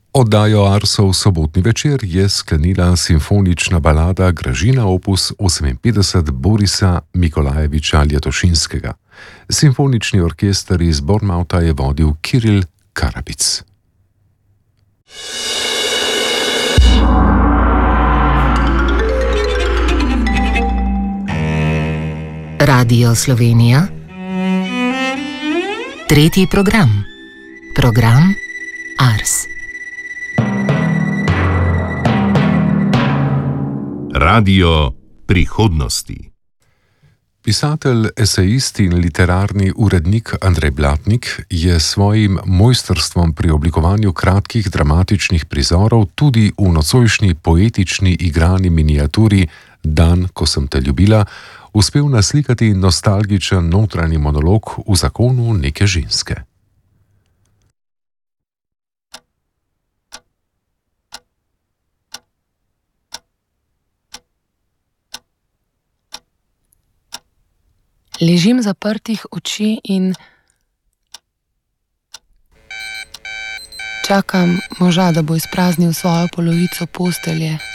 Oddajo Arsov sobotni večer je sklenila simfonična balada Gražina opus 58 Borisa Mikolajeviča Ljetošinskega. Simfonični orkester iz Bournemouta je vodil Kiril Karabic. Radio Slovenija. Tretji program. Program Ars. Radio prihodnosti. Pisatelj, esejist in literarni urednik Andrej Blatnik je s svojim mojstrstvom pri oblikovanju kratkih dramatičnih prizorov tudi v nocojšnji poetični igrani miniaturi Dan, ko sem te ljubila, uspel naslikati nostalgičen notranji monolog v zakonu neke ženske. Ležim zaprtih oči in čakam moža, da bo izpraznil svojo polovico postelje.